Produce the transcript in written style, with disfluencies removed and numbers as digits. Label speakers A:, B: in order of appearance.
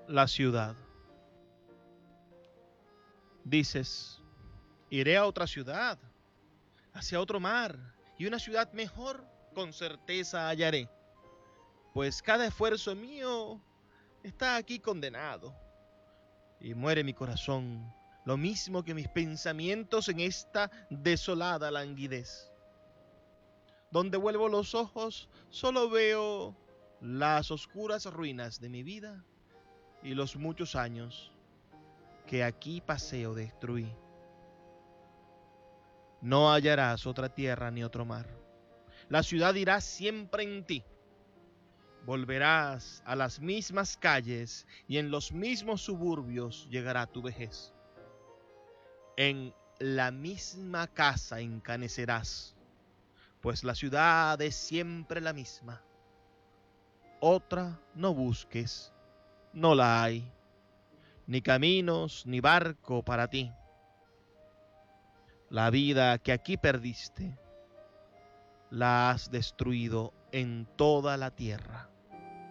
A: la ciudad. Dices, iré a otra ciudad, hacia otro mar, y una ciudad mejor con certeza hallaré, pues cada esfuerzo mío está aquí condenado, y muere mi corazón, lo mismo que mis pensamientos en esta desolada languidez. Donde vuelvo los ojos, solo veo las oscuras ruinas de mi vida y los muchos años que aquí pasé o destruí. No hallarás otra tierra ni otro mar. La ciudad irá siempre en ti. Volverás a las mismas calles y en los mismos suburbios llegará tu vejez. En la misma casa encanecerás, pues la ciudad es siempre la misma. Otra no busques, no la hay, ni caminos ni barco para ti. La vida que aquí perdiste, la has destruido en toda la tierra.